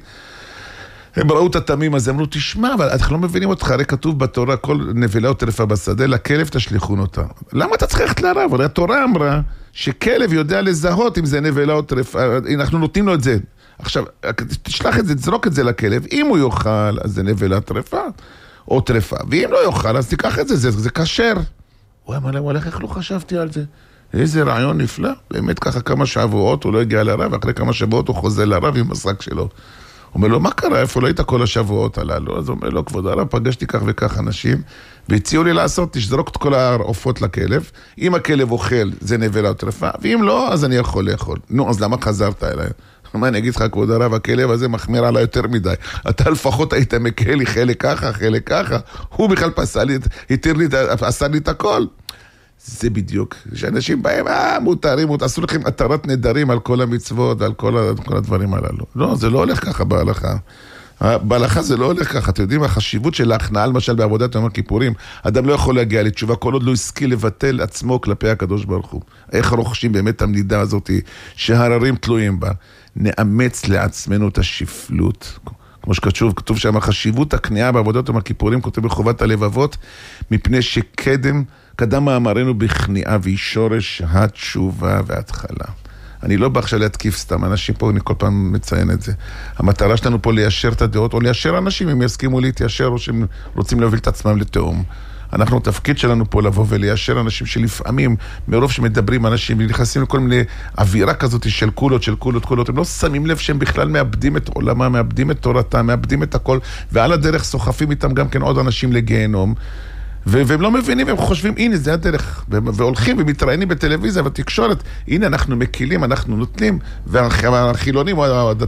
הם ראו את התמים הזה, אמרו, תשמע, אבל אנחנו לא מבינים אותך, הרי כתוב בתורה, כל נבלה או טרפה בשדה, לכלב תשליכון אותה. למה אתה צריך ללכת לרב? הרי התורה אמרה שכלב יודע לזהות אם זה נבלה או טרפה, אנחנו נותנים לו את זה. עכשיו, תשלח את זה, תזרוק את זה לכלב, אם הוא יאכל, אז זה נבלה טרפה, או טרפה, ואם לא יאכל, אז תיקח את זה, זה, זה קשר. הוא אמר להם, וואלה, איך לא חשבתי על זה? איזה רעיון נפלא, באמת ככה כמה שבועות, הוא לא הגיע לרב, אחרי כמה שבועות הוא חוזר לרב עם השק שלו. הוא אומר לו, מה קרה? איפה לא היית כל השבועות הללו? אז הוא אומר לו, כבוד הרב, פגשתי כך וכך אנשים, והציעו לי לעשות, תשזרוק את כל העופות לכלב, אם הכלב אוכל, זה נבלה או טרפה, ואם לא, אז אני יכול לאכול. נו, אז למה חזרת אליי? מה אני אגיד לך, כבוד הרב, הכלב הזה מחמיר עליי יותר מדי. אתה לפחות היית מקל לי חלק ככה, חלק ככה. הוא בכלל פסע לי, התיר לי, עשה לי את הכל. זה בדיוק. שאנשים באים, אה, מותרים, עשו לכם התרת נדרים על כל המצוות ועל כל, כל הדברים הללו. לא, זה לא הולך ככה בהלכה. בהלכה זה לא הולך ככה. אתם יודעים, החשיבות של ההכנעה, למשל בעבודת יום הכיפורים, אדם לא יכול להגיע לתשובה, כל עוד לא השכיל לבטל עצמו כלפי הקדוש ברוך הוא. איך רוכשים באמת המדידה הזאת שהררים תלויים בה? נאמץ לעצמנו את השפלות. כמו שכתוב, כתוב שם, חשיבות הכניעה בעבודת יום הכיפורים, כותב בחובת הלבבות, מפני שקדם, קדם מאמרנו בכניעה והיא שורש התשובה וההתחלה. אני לא בא עכשיו להתקיף סתם, אנשים פה, אני כל פעם מציין את זה. המטרה שלנו פה ליישר את הדעות, או ליישר אנשים, אם יסכימו להתיישר, או שהם רוצים להוביל את עצמם לתאום. אנחנו, התפקיד שלנו פה לבוא וליישר אנשים שלפעמים, מרוב שמדברים אנשים, ונכנסים לכל מיני אווירה כזאת של קולות, של קולות, קולות, הם לא שמים לב שהם בכלל מאבדים את עולמה, מאבדים את תורתם, מאבדים את הכל, ועל הדרך סוחפים איתם גם כן עוד אנשים לגיהנום. והם לא מבינים, והם חושבים, הנה, זה הדרך, והולכים ומתראיינים בטלוויזיה ובתקשורת, הנה, אנחנו מקילים, אנחנו נותנים, והחילונים,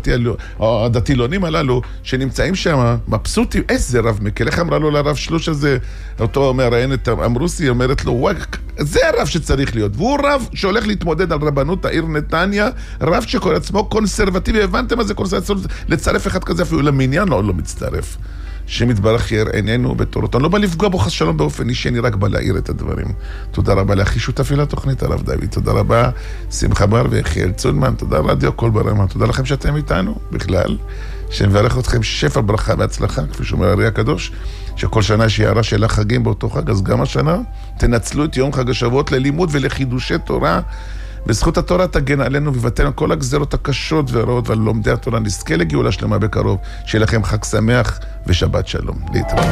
או הדתילונים הללו, שנמצאים שם, מבסוטים, איזה רב מקל, איך אמרה לו לרב שלוש הזה, אותו מראיינת, אמרוסי, אומרת לו, וואי, זה הרב שצריך להיות, והוא רב שהולך להתמודד על רבנות העיר נתניה, רב שקורא עצמו קונסרבטיבי, הבנתם מה זה קונסרבטיבי, לצרף אחד כזה, אפילו למניין לא, לא מצטרף. שמתברך יראה עינינו בתורתו. אני לא בא לפגוע בו חס שלום באופן אישי, אני רק בא להעיר את הדברים. תודה רבה לאחי שותפי לתוכנית, הרב דוד. תודה רבה, שמחה בר ויחיאל צונמן. תודה רדיו קול ברמה. תודה לכם שאתם איתנו בכלל. שנברך אתכם שפע ברכה והצלחה, כפי שאומר הרי הקדוש, שכל שנה יש הערה של החגים באותו חג, אז גם השנה תנצלו את יום חג השבועות ללימוד ולחידושי תורה. בזכות התורה תגן עלינו ובטלנו כל הגזרות הקשות והרעות, ועל לומדי התורה נזכה לגאולה שלמה בקרוב. שיהיה לכם חג שמח ושבת שלום. להתראות.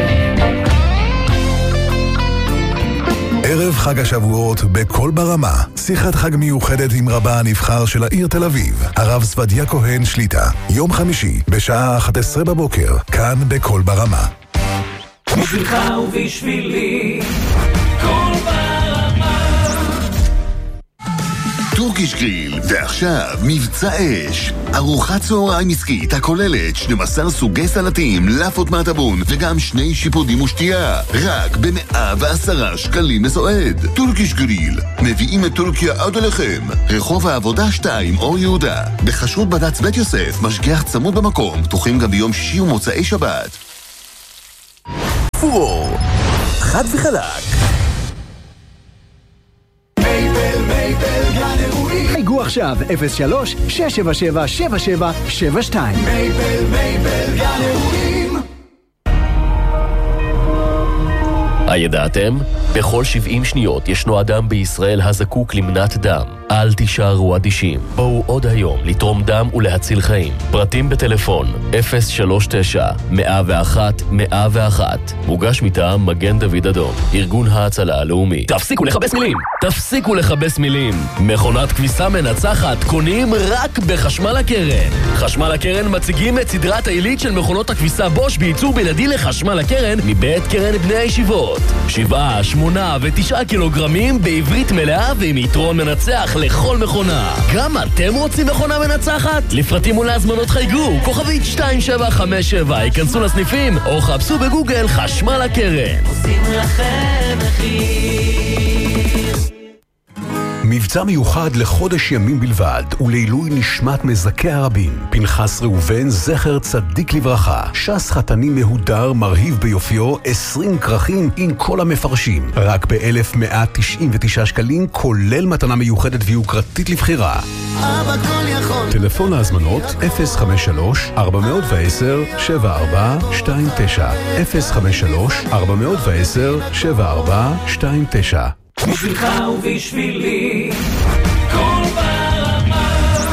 ערב חג השבועות בכל ברמה. שיחת חג מיוחדת עם רבה הנבחר של העיר תל אביב, הרב צפדיה כהן שליטה. יום חמישי בשעה אחת עשרה בבוקר, כאן בכל ברמה. בשבילך ובשבילי טורקיש גריל. ועכשיו מבצע אש, ארוחת צהריים עסקית הכוללת שנים עשר סוגי סלטים, לאפות מהטבון וגם שני שיפודים ושתייה, רק ב-מאה ועשרה שקלים לסועד. טורקיש גריל, מביאים את טורקיה עד אליכם. רחוב העבודה שתיים, אור יהודה, בחשרות בד"ץ בית יוסף, משגיח צמוד במקום, פתוחים גם ביום שישי ומוצאי שבת. פורור, חד וחלק. מייבל, מייבל, גן אירועים. חייגו עכשיו, אפס שלוש שש שבע שבע שבע שבע שבע שתיים. מייבל, מייבל, גן אירועים. הידעתם? בכל שבעים שניות ישנו אדם בישראל הזקוק למנת דם. אל תישארו אדישים. בואו עוד היום לתרום דם ולהציל חיים. פרטים בטלפון אפס שלוש תשע מאה ואחת מאה ואחת. מוגש מטעם מגן דוד אדום, ארגון ההצלה הלאומי. תפסיקו לחבס מילים! תפסיקו לחבס מילים! מכונת כביסה מנצחת קונים רק בחשמל הקרן. חשמל הקרן מציגים את סדרת העילית של מכונות הכביסה בוש בייצור בלעדי לחשמל הקרן מבית קרן בני הישיבות. שבעה, שמונה ותשעה קילוגרמים בעברית מלאה ועם יתרון מנצח לכל מכונה. גם אתם רוצים מכונה מנצחת? לפרטים ולהזמנות חייגו, כוכבית שתיים שבע חמש שבע, היכנסו לסניפים או חפשו בגוגל חשמל הקרן. עושים לכם מחיר. מבצע מיוחד לחודש ימים בלבד ולעילוי נשמת מזכי הרבים. פנחס ראובן זכר צדיק לברכה, שס חתני מהודר מרהיב ביופיו, עשרים כרכים עם כל המפרשים, רק ב-אלף מאה תשעים ותשעה שקלים, כולל מתנה מיוחדת ויוקרתית לבחירה. אבא כל יכול. טלפון להזמנות אפס חמש שלוש ארבע עשר שבע ארבע שתיים תשע אפס חמש שלוש ארבע עשר שבע ארבע שתיים תשע. בשבילך ובשבילי, כל ברמה.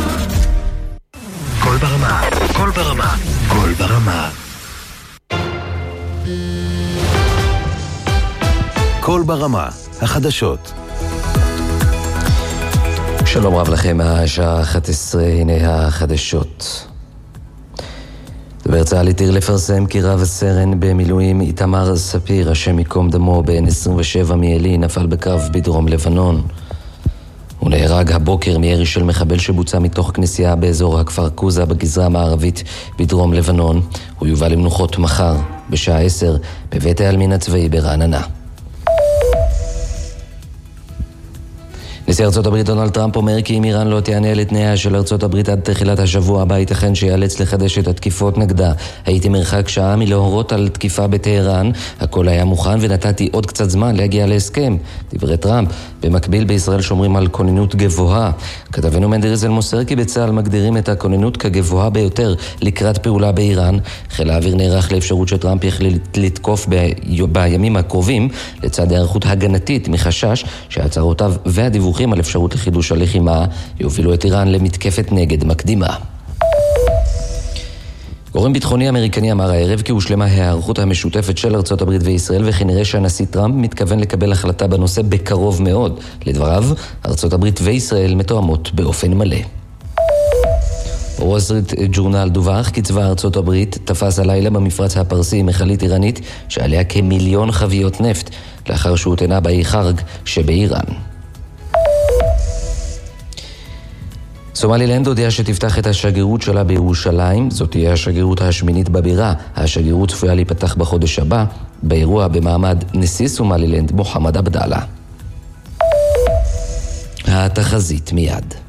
כל ברמה, כל ברמה, כל ברמה. כל ברמה, החדשות. שלום רב לכם, השעה אחת עשרה, הנה החדשות. דובר צה"ל התיר לפרסם כי רב סרן במילואים איתמר ספיר, השם ייקום דמו, בן עשרים ושבע מעלי, נפל בקרב בדרום לבנון. הוא נהרג הבוקר מירי של מחבל שבוצע מתוך כנסייה באזור הכפר קוזה בגזרה המערבית בדרום לבנון. הוא יובא למנוחות מחר בשעה עשר בבית העלמין הצבאי ברעננה. נשיא ארצות הברית דונלד טראמפ אומר כי אם איראן לא תיענה לתנאיה של ארצות הברית עד תחילת השבוע הבא, ייתכן שיאלץ לחדש את התקיפות נגדה. הייתי מרחק שעה מלהורות על תקיפה בטהרן, הכל היה מוכן ונתתי עוד קצת זמן להגיע להסכם, דברי טראמפ. במקביל בישראל שומרים על כוננות גבוהה. כתבנו מנדר איזל מוסר כי בצה"ל מגדירים את הכוננות כגבוהה ביותר לקראת פעולה באיראן. חיל האוויר נערך לאפשרות שטראמפ יחליט לתקוף ב... בימים הקרובים, לצד הערכות הגנתית מחשש שהצהרותיו והדיווחים על אפשרות לחידוש הלחימה יובילו את איראן למתקפת נגד מקדימה. גורם ביטחוני אמריקני אמר הערב כי הושלמה ההיערכות המשותפת של ארצות הברית וישראל, וכי נראה שהנשיא טראמפ מתכוון לקבל החלטה בנושא בקרוב מאוד. לדבריו, ארצות הברית וישראל מתואמות באופן מלא. וול סטריט ג'ורנל דווח כי צבא ארצות הברית תפס הלילה במפרץ הפרסי מכלית איראנית שעליה כמיליון חביות נפט, לאחר שהוטענה באי חרג שבאיראן. סומלילנד הודיעה שתפתח את השגרירות שלה בירושלים. זאת תהיה השגרירות השמינית בבירה. השגרירות צפויה להיפתח בחודש הבא, באירוע במעמד נשיא סומלילנד מוחמד עבדאללה. התחזית מיד.